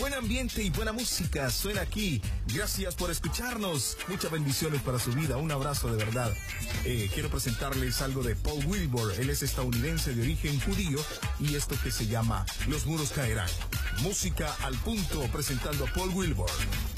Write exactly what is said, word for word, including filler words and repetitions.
Buen ambiente y buena música suena aquí. Gracias por escucharnos. Muchas bendiciones para su vida. Un abrazo de verdad. Eh, quiero presentarles algo de Paul Wilbur. Él es estadounidense de origen judío y esto que se llama Los muros caerán. Música al punto presentando a Paul Wilbur.